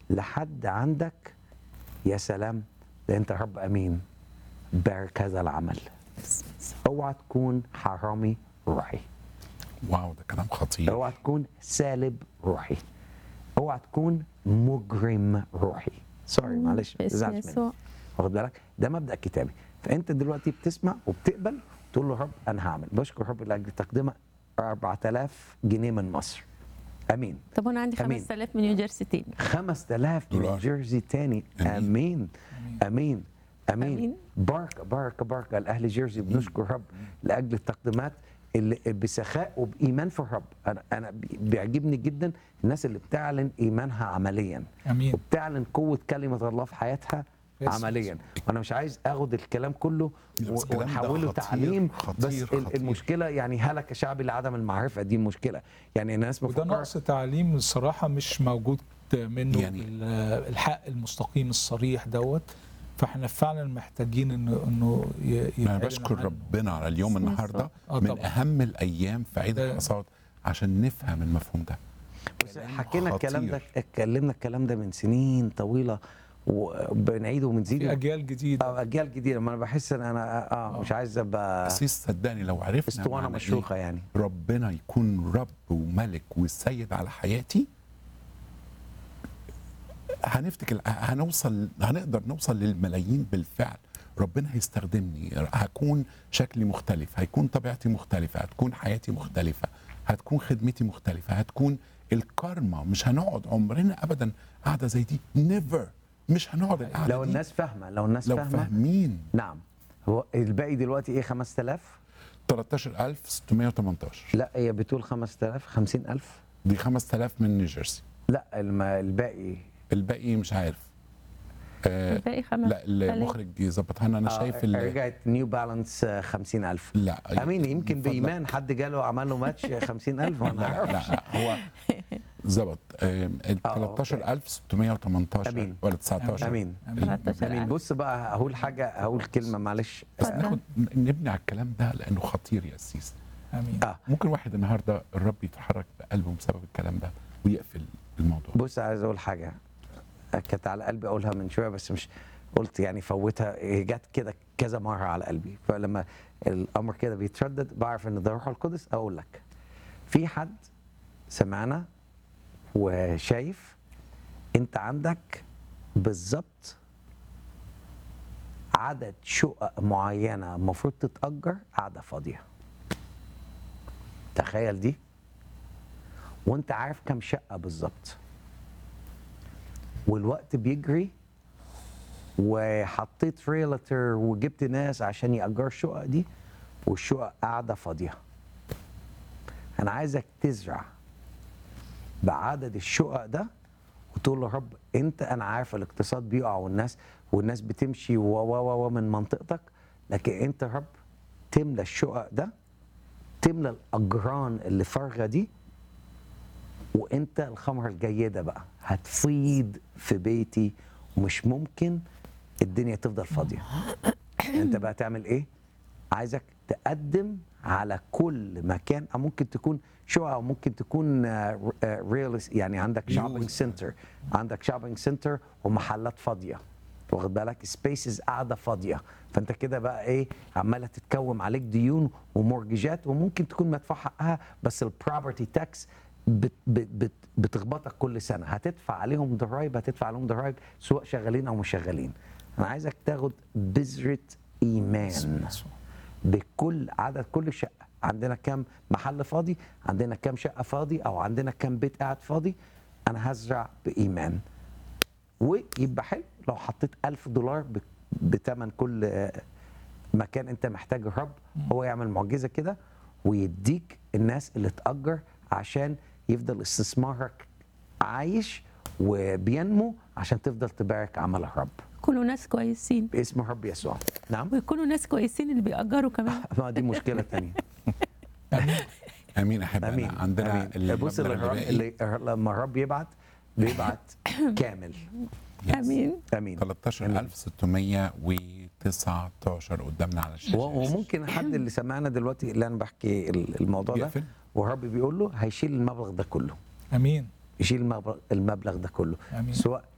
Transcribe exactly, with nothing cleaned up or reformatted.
لحد عندك. يا سلام، ده انت رب امين، بارك هذا العمل. اوعى تكون حرامي روحي، واو ده كلام خطير. اوعى تكون سالب روحي، اوعى تكون مجرم روحي. سوري معلش ما باسم تزعلش مني، يسوع. واخد بالك؟ ده مبدأ كتابي. فانت دلوقتي بتسمع وبتقبل، تقول له رب انا هعمل. بشكر رب لاجل تقديمك أربعة آلاف جنيه من مصر. امين. طب انا عندي أمين. خمسة آلاف من نيوجيرسي تاني. خمسة آلاف من دولار. جيرسي تاني. أمين. امين امين امين, أمين. بركه بركه بركه لاهل جيرسي. بنشكر رب لاجل التقديمات اللي بسخاء وبايمان في الرب. انا انا بيعجبني جدا الناس اللي بتعلن ايمانها عمليا، امين. وبتعلن قوه كلمه الله في حياتها يس. عمليا. وانا مش عايز اخد الكلام كله لا، بس و- الكلام ده ونحوله خطير، تعليم. خطير، بس ال- خطير. المشكله يعني هلك شعبي لعدم المعرفه، دي المشكله. يعني الناس وده بتفكر نقص تعليم الصراحه مش موجود منه يعني- ال- الحق المستقيم الصريح دوت. فاحنا فعلا محتاجين انه انه ي- انا يتعلن بشكر عنه. ربنا على اليوم باسم النهارده يسوع. آه من طبعاً. اهم الايام في عيد ده- الحصاد عشان نفهم المفهوم ده. بس حكينا الكلام ده، خطير. اتكلمنا الكلام ده من سنين طويله وبنعيده في وبنزيده. اجيال جديده. اه اجيال جديده. ما انا بحس ان انا اه مش عايز ابقى أسيس صدقني لو عرفنا اسطوانه معنى مشروخه إيه يعني. ربنا يكون رب وملك والسيد على حياتي، هنفتكر هنوصل هنقدر نوصل للملايين بالفعل. ربنا هيستخدمني، هكون شكلي مختلف، هيكون طبيعتي مختلفة، هتكون حياتي مختلفة، هتكون خدمتي مختلفة، هتكون الكارما. مش هنقعد عمرنا أبدا قاعدة زي دي، نيفر. مش هنقعد القعدة لو دي الناس فاهمه، لو الناس لو فاهمه. فاهمين. نعم. هو الباقي دلوقتي ايه؟ خمسة آلاف؟ تلتاشر ألف وستمية وتمنتاشر. لا هي بتقول خمسة آلاف، خمسين ألف. دي خمسة آلاف من نيوجيرسي. لا الم- الباقي الباقي مش عارف. آه الباقي خمس لا المخرج يظبطها لنا. انا آه، شايف ال- رجعت نيو بالانس خمسين ألف. لا امين. يمكن من فضلك. بايمان حد جاله عمل له ماتش خمسين ألف وانا لا عارف. لا هو ظبط. ال تلتاشر ألف وستمية وتمنتاشر أمين. ولا تسعتاشر. امين تلتاشر امين. ألف. بص بقى، هقول حاجه، هقول كلمه معلش. بس اتفضل. ناخد نبني على الكلام ده لانه خطير يا أسيس. امين. اه ممكن واحد النهارده الرب يتحرك بقلبه بسبب الكلام ده ويقفل الموضوع. بص عايز اقول حاجه كانت على قلبي اقولها من شويه، بس مش قلت يعني فوتها. هي جت كده كذا مره على قلبي، فلما الامر كده بيتردد بعرف ان ده روح القدس. اقول لك في حد سمعنا وشايف انت عندك بالظبط عدد شقق معينه المفروض تتاجر قاعده فاضيه. تخيل دي، وانت عارف كم شقه بالظبط، والوقت بيجري، وحطيت ريلاتور وجبت ناس عشان يأجروا الشقق دي، والشقق قاعده فاضيه. انا عايزك تزرع بعدد الشقق ده وتقول له رب انت، انا عارف الاقتصاد بيقع والناس والناس بتمشي و و و من منطقتك، لكن انت رب تملى الشقق ده، تملى الاجران اللي فارغه دي، وانت الخمره الجيده بقى هتفيض في بيتي، ومش ممكن الدنيا تفضل فاضيه. انت بقى تعمل ايه؟ عايزك تقدم على كل مكان، او ممكن تكون شقق، او ممكن تكون ريال، يعني عندك شوبينج سنتر، عندك شوبينج سنتر ومحلات فاضيه، واخد بالك؟ سبيسز قاعده فاضيه. فانت كده بقى ايه؟ عماله تتكوم عليك ديون ومورججات، وممكن تكون مدفوع حقها، بس البروبرتي تاكس بت بت بت بتخبطك كل سنه. هتدفع عليهم ضرايب، هتدفع عليهم ضرايب سواء شغالين او مش شغالين. انا عايزك تاخد بذره ايمان بكل عدد كل شقه. عندنا كام محل فاضي، عندنا كام شقه فاضي، او عندنا كام بيت قاعد فاضي. انا هزرع بايمان، ويبقى حلو لو حطيت ألف دولار ب- بتمن كل آه، مكان انت محتاج الرب هو يعمل معجزه كده، ويديك الناس اللي تأجر عشان يفضل استثمارك عايش وبينمو، عشان تفضل تبارك عمل الرب يكونوا ناس كويسين، باسم الرب يسوع. نعم. ويكونوا ناس كويسين اللي بيأجروا كمان. ما دي مشكله ثانيه. امين احبائنا. امين. عندنا أمين. بص المبلغ الرب الباقي اللي لما الرب يبعت بيبعت كامل. امين. امين. تلتاشر ألف وستمية وتسعتاشر قدامنا على الشاشه. و- وممكن حد اللي سمعنا دلوقتي اللي انا بحكي الموضوع ده، يقفل. والرب بيقول له هيشيل المبلغ ده كله، امين. يشيل المبلغ المبلغ ده كله، آمين. سواء